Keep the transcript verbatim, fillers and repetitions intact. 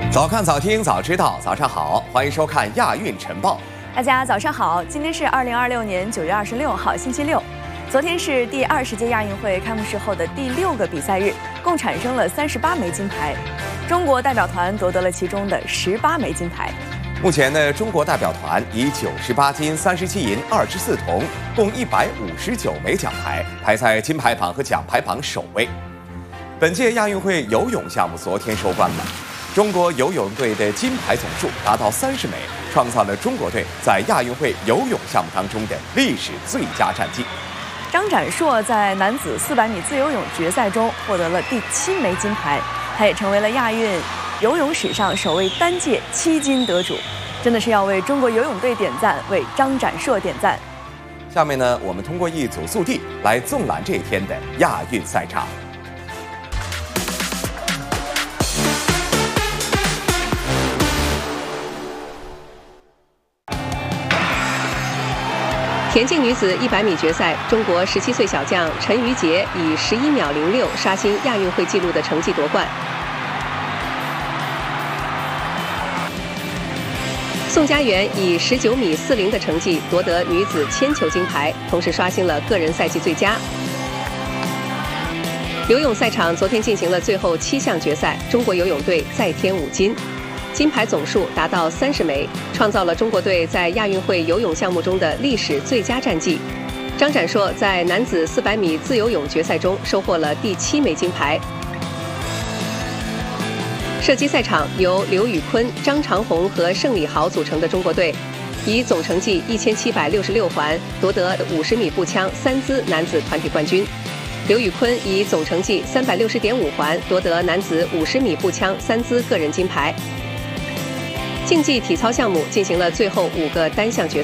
早看早听早知道，早上好，欢迎收看亚运晨报。 大家早上好，今天是二零二六年九月二十六号，星期六。昨天是第二十届亚运会开幕式后的第六个比赛日，共产生了三十八枚金牌，中国代表团夺得了其中的十八枚金牌。 目前呢，中国代表团以九十八金、三十七银、二十四铜，共一百五十九枚奖牌，排在金牌榜和奖牌榜首位。本届亚运会游泳项目昨天收官了。中国游泳队的金牌总数达到三十枚，创造了中国队在亚运会游泳项目当中的历史最佳战绩。 张展硕在男子四百米自由泳决赛中获得了第七枚金牌，他也成为了亚运游泳史上首位单届七金得主，真的是要为中国游泳队点赞，为张展硕点赞。 下面呢，我们通过一组速递来纵览这一天的亚运赛场。 田径女子一百米决赛，中国十七岁小将陈瑜婕以十一秒零六刷新亚运会纪录的成绩夺冠。宋佳媛以十九米四零的成绩夺得女子铅球金牌，同时刷新了个人赛季最佳。游泳赛场昨天进行了最后七项决赛，中国游泳队再添五金。金牌总数达到三十枚，创造了中国队在亚运会游泳项目中的历史最佳战绩。张展硕在男子四百米自由泳决赛中收获了第七枚金牌。射击赛场由刘宇坤、张长虹和盛礼豪组成的中国队，以总成绩一千七百六十六环夺得五十米步枪三姿男子团体冠军。刘宇坤以总成绩三百六十点五环夺得男子五十米步枪三姿个人金牌。竞技体操项目进行了最后五个单项决赛。